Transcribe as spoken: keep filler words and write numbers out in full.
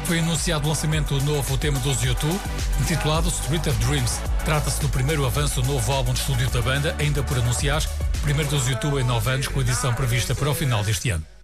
Foi anunciado o lançamento do novo tema dos U dois, intitulado Street of Dreams. Trata-se do primeiro avanço do novo álbum de estúdio da banda, ainda por anunciar, o primeiro dos U dois em nove anos, com a edição prevista para o final deste ano.